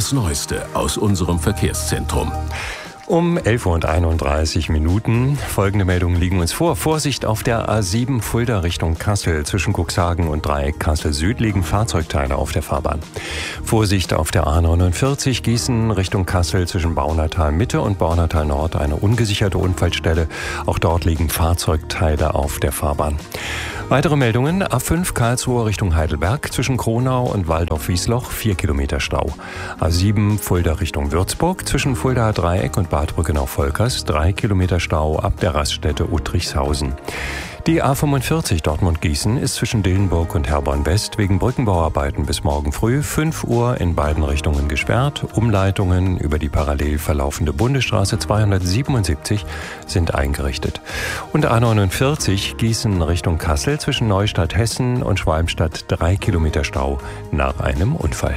das Neueste aus unserem Verkehrszentrum. Um 11:31 Uhr. Folgende Meldungen liegen uns vor. Vorsicht auf der A7 Fulda Richtung Kassel. Zwischen Cuxhagen und Dreieck Kassel Süd liegen Fahrzeugteile auf der Fahrbahn. Vorsicht auf der A49 Gießen Richtung Kassel. Zwischen Baunatal Mitte und Baunatal Nord eine ungesicherte Unfallstelle. Auch dort liegen Fahrzeugteile auf der Fahrbahn. Weitere Meldungen. A5 Karlsruhe Richtung Heidelberg. Zwischen Kronau und Waldorf-Wiesloch 4 Kilometer Stau. A7 Fulda Richtung Würzburg. Zwischen Fuldaer Dreieck und Bad Brückenau-Volkers 3 Kilometer Stau ab der Raststätte Uttrichshausen. Die A45 Dortmund-Gießen ist zwischen Dillenburg und Herborn-West wegen Brückenbauarbeiten bis morgen früh 5 Uhr in beiden Richtungen gesperrt. Umleitungen über die parallel verlaufende Bundesstraße 277 sind eingerichtet. Und A49 Gießen Richtung Kassel zwischen Neustadt Hessen und Schwalmstadt 3 Kilometer Stau nach einem Unfall.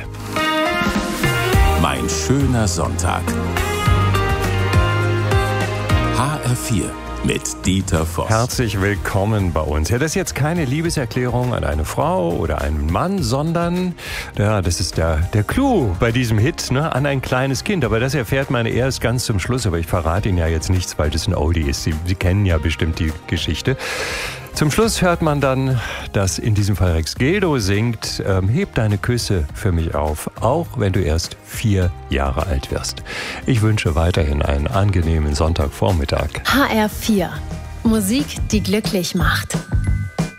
Mein schöner Sonntag. HR4 mit Dieter Voss. Herzlich willkommen bei uns. Ja, das ist jetzt keine Liebeserklärung an eine Frau oder einen Mann, sondern ja, das ist der Clou bei diesem Hit, ne, an ein kleines Kind. Aber das erfährt man erst ganz zum Schluss. Aber ich verrate Ihnen ja jetzt nichts, weil das ein Oldie ist. Sie kennen ja bestimmt die Geschichte. Zum Schluss hört man dann, dass in diesem Fall Rex Gildo singt, heb deine Küsse für mich auf, auch wenn du erst 4 Jahre alt wirst. Ich wünsche weiterhin einen angenehmen Sonntagvormittag. HR4. Musik, die glücklich macht.